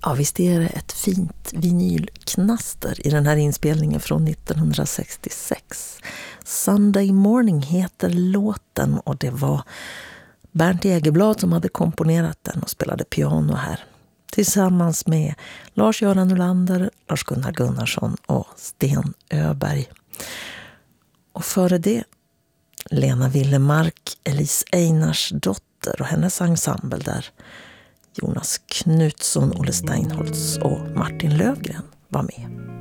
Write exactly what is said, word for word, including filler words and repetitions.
Ja, visst är det ett fint vinylknaster i den här inspelningen från nittonhundrasextiosex. Sunday Morning heter låten och det var Bernt Egerblad som hade komponerat den och spelade piano här. Tillsammans med Lars-Göran Nylander, Lars-Gunnar Gunnarsson och Sten Öberg. Och före det Lena Willemark, Elise Einarsdotter och hennes ensemble där Jonas Knutsson, Olle Steinholtz och Martin Lövgren var med.